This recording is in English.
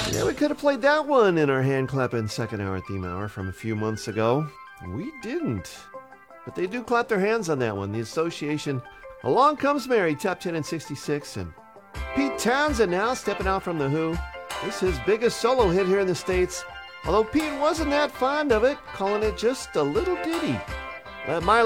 Yeah, we could have played that one in our hand-clapping second hour theme hour from a few months ago. We didn't. But they do clap their hands on that one. The Association, Along Comes Mary, top 10 in 66. And Pete Townsend now stepping out from The Who. This is his biggest solo hit here in the States. Although Pete wasn't that fond of it, calling it just a little ditty. My